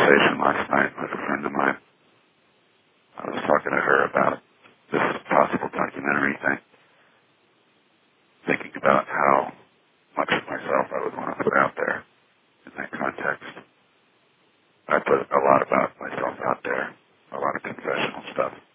conversation last night with a friend of mine. I was talking to her about this possible documentary thing, thinking about how much of myself I would want to put out there in that context. I put a lot about myself out there, a lot of confessional stuff.